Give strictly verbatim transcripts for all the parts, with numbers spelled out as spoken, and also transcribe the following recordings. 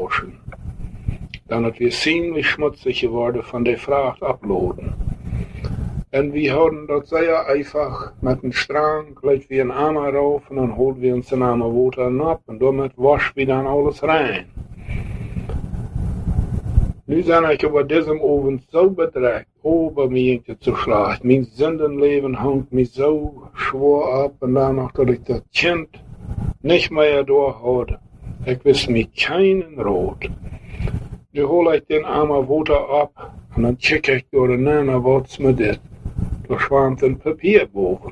waschen. Dan het weer ziemlich schmutzig geworden van de vracht uploaden. En we houden dat zeer einfach met een strang, gleich wie een Eimer rauf en dan holen we ons een Eimer water op en daarmee waschen we dan alles rein. Nu zijn ik over deze oven zo bedreigd, over mij te slagen. Mijn zindenleven hangt me zo zwaar op en dan nog dat ik dat kind niet meer doorhoud. Ik wist me keinen rood. Nu hol ik den Eimer water op en dan check ik door de nana wat met dit. Er schwant een papier boven.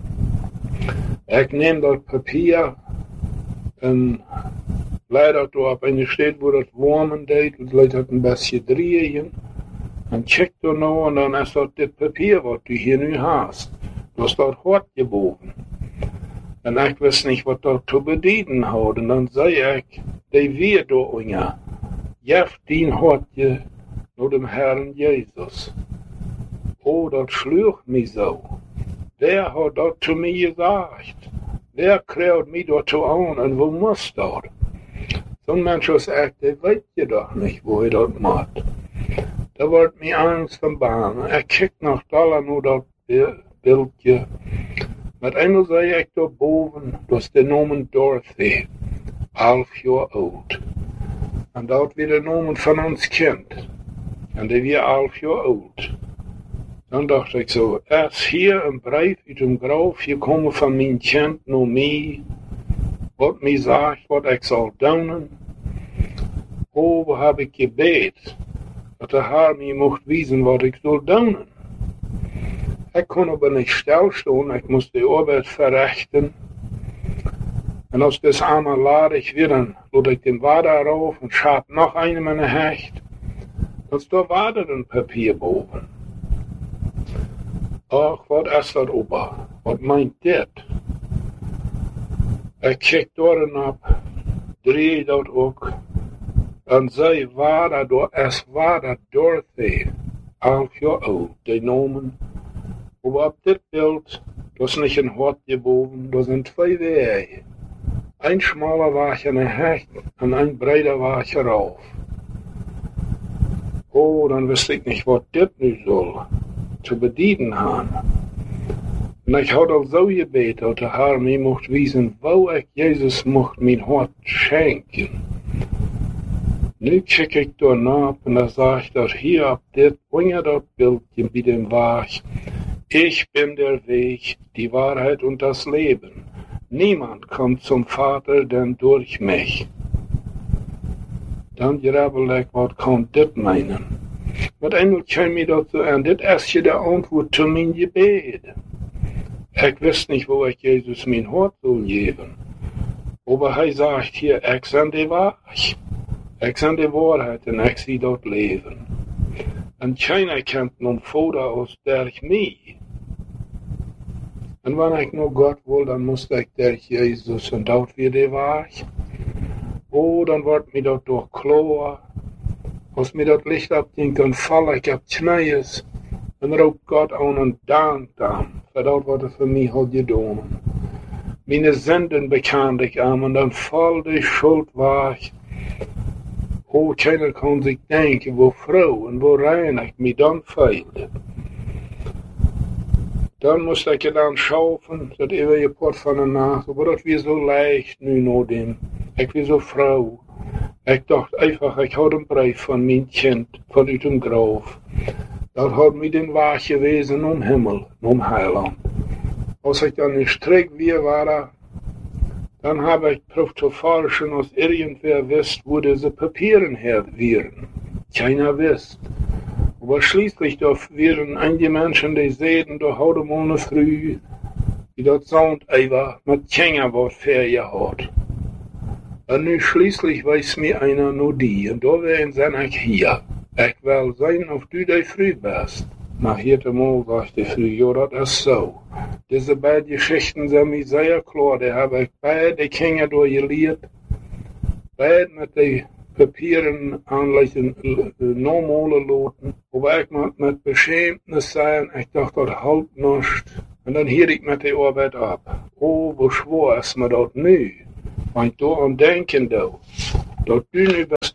Ik neem dat papier en leid dat op en je steed waar het warmen deed, het leidt het een beetje drieën. En check er nou en dan is dat dit papier wat u hier nu haast. Er staat hortje boven. En ik wist niet wat dat te bedienen had. En dan zei ik, die weer door ja, jef dien hortje naar de Herren Jezus. Oh, dat sloeg me zo. Wer had dat te mij gezegd? Wer kreeg mij dat toe aan en hoe moest dat? Zo'n mens als ik, die weet je toch niet hoe je dat maakt. Daar wordt me angst van bang. Ik kijk nog dollar naar dat beeldje. Met eenmaal zei ik daarboven, dat is de naam Dorothy, elf jaar oud. En dat weer de naam van ons kind. En die weer elf jaar oud. Dan dacht ik zo, er is hier een brief uit een graf gekomen van mijn kind naar mij, wat mij zegt wat ik zal doen. Oh, wat heb ik gebed, dat de Heer mij mocht wijzen wat ik zal doen. Ik kon aber niet stilstaan, ik moest de arbeid verrichten. En als das einmal laat ik weer, dan laat ik den water rauf en schaap nog een met een hecht. Dan staat water een papier boven. Ach, wat is dat opa? Wat meint dit? Ik kijk door en op, draai dat ook. En zei waar dat is waar dat Dorothy, elf jaar oud, die noemen. Maar op dit beeld, dat is niet een hortje boven, dat zijn twee wegen. Een smaller waagje naar hecht en een breder waagje rauf. Oh, dan wist ik niet wat dit nu zal. Te bedienen gaan. En ik had al zo gebeden dat de Heer mij mocht wijzen waar ik Jezus mocht mijn hart schenken. Nu kijk ik daarna en dan zag ik dat hier op dit onder dat beeldje bij dem waag. Ich bin der Weg, die Wahrheit und das Leben. Niemand kommt zum Vater denn durch mich. Dan grabbel ik wat kan dit meinen. Maar eenmaal kwam mij dat zo aan. Dit is je de antwoord te mijn gebed. Ik wist niet waar ik Jezus mijn hart zou geven. Maar hij zegt hier, ik ben de weg. Ik ben de waarheid en ik zie dat leven. En keiner kent nog verder als durch mij. En wanneer ik nog God wil, dan moest ik durch Jezus en dat weer de weg. Oh, dan wordt mij dat door klaar. Als mij dat licht opdient, dan val ik op knieën en roep God aan en dank hem voor dat wat hij voor mij had gedaan. Mijn zenden bekend ik aan en dan val de schuld weg. Oh, keiner kan zich denken hoe vrouw en hoe rein ik mij dan veilde. Dan moest ik je dan schaffen, dat even je pot van de nacht, maar dat weer zo leicht nu nadien. Ik weer zo vrouw. Ik dacht einfach, ik had een brief van mijn kind, vanuit een graf. Dat had mij den weg gewezen om hemel, om heiland. Als ik dan in streek weer was, dan heb ik proef te forschen als irgendwer wist, wo deze papieren her waren. Keiner wist. Aber schließlich da waren einige Menschen, die zeiden, da hadden we eine früh, die dat zand even met Kinder wat Ferien had. En nu schließlich weiß mir einer nur die, und da wären sein ich hier. Ich will sein, ob du die früh bist. Na, hier mal sagt die früh, ja, das ist so. Diese beiden Geschichten sind mir sehr klar, die habe ich beide Kinder durchgelebt. Beide mit den Papieren aanleggen, normale loten. Aber ich moet met beschämtnis sein, ich dachte, das halt nicht. Und dann hielt ich mit der Arbeit ab. Oh, wo schwer ist mir das nu? Want door aan denken, dat u nu best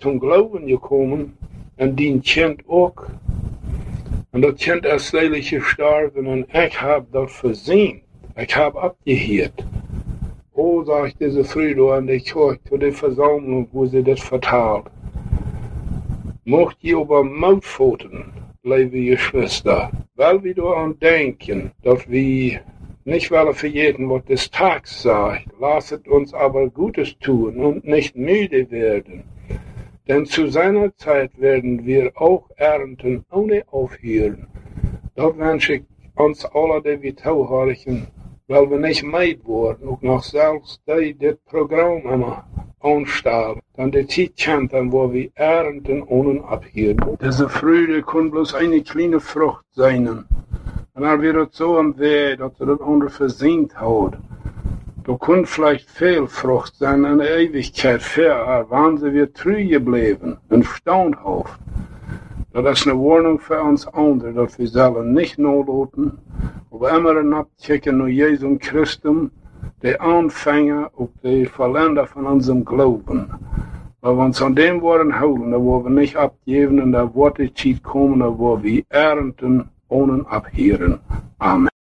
zum Glauben gekommen und die Kind auch. Und das Kind ist selig gestorben und ich habe das versehen. Ich habe abgehört. Oh, sag ich diese Früh an der Kirche, zu der Versammlung, wo sie das verteilt. Mocht ihr über Mautpfoten, liebe Geschwister, weil wir daran denken, dass wir nicht wollen vergessen, was des Tags sagt, lasset uns aber Gutes tun und nicht müde werden. Denn zu seiner Zeit werden wir auch ernten ohne aufhören. Da wünsche ich uns alle, die wir zuhören, weil wir nicht meid wurden, auch noch selbst die das Programm immer anstellen. Dann die Zeit kommt, dann wo wir ernten ohne abhören. Diese Freude kann bloß eine kleine Frucht sein. Und dann wird es so am Weg, dass er das andere versehnt hat. Da kann vielleicht viel Frucht sein in der Ewigkeit fair, waren sie wir treu geblieben und standhaft. Das ist eine Warnung für uns anderen, dass wir sollen nicht nachlassen, aber immer abchecken nach Jesus Christus, der Anfänger und der Vollender von unserem Glauben. Weil wir uns an dem Worten halten, da wo wir nicht abgeben und da wird die Zeit kommen, da wo wir ernten ohne abhören. Amen.